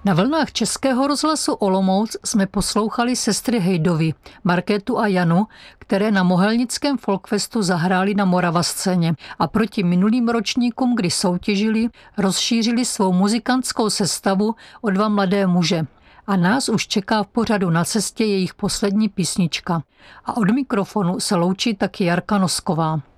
Na vlnách Českého rozhlasu Olomouc jsme poslouchali sestry Hejdovy, Markétu a Janu, které na Mohelnickém folkfestu zahráli na Moravascéně a proti minulým ročníkům, kdy soutěžili, rozšířili svou muzikantskou sestavu o 2 mladé muže. A nás už čeká v pořadu Na cestě jejich poslední písnička. A od mikrofonu se loučí taky Jarka Nosková.